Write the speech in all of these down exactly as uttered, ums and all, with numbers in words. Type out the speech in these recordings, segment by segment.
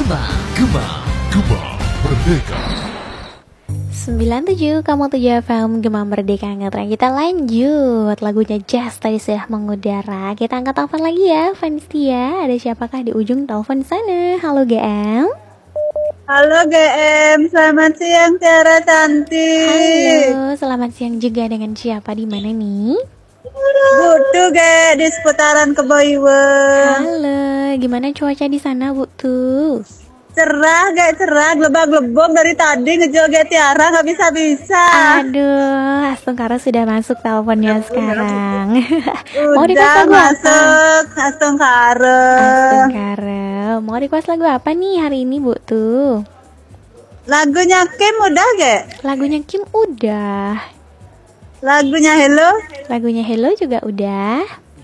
Gema, Gema, Gema Merdeka. sembilan tujuh koma tujuh F M Gema Merdeka Ngetren. Kita lanjut. Lagunya Jazz tadi sudah mengudara. Kita angkat telepon lagi ya, Vanistia. Ada siapakah di ujung telepon sana? Halo G M. Halo G M, selamat siang Tiara cantik. Halo, selamat siang juga. Dengan siapa, di mana nih? Butu Ge di seputaran Keboiwen. Halo, gimana cuaca di sana, Bu tuh? Cerah Ge, cerah, glebak-glebok dari tadi ngejoget Tiara nggak bisa-bisa. Aduh, Astungkara sudah masuk teleponnya sekarang. Mau Udah request lagu apa? masuk, Astungkara. Astungkara. Mau request lagu apa nih hari ini, Bu tuh? Lagunya Kim udah Ge? Lagunya Kim udah. Lagunya Hello? Lagunya Hello juga udah.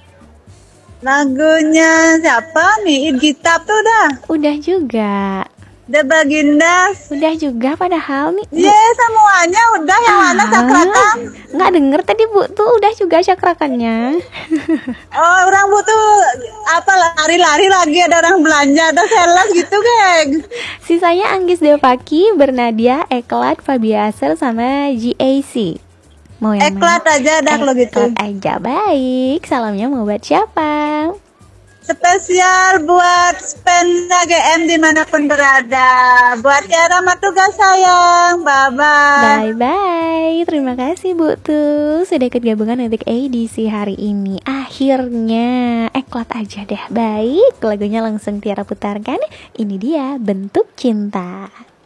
Lagunya siapa nih? Gita tuh udah. Udah juga. The Bagindas. Udah juga padahal nih. Bu. Ye, semuanya udah. Yang mana sakrakan? Nggak denger tadi, Bu tuh udah juga sakrakannya. Oh, orang butuh apa lari-lari lagi, ada orang belanja, ada sales gitu, geng. Sisanya Anggis Devaki, Bernadia, Eklat, Fabiaser sama G A C. Mau yang Eklat mana? aja dah kalau gitu. Eklat aja, baik. Salamnya mau buat siapa? Spesial buat Spenda G M dimanapun berada. Buat Tiara Matuga sayang. Bye-bye. Bye-bye. Terima kasih Bu tuh sudah ikut gabungan untuk edisi hari ini. Akhirnya Eklat aja deh. Baik, lagunya langsung Tiara putarkan. Ini dia Bentuk Cinta.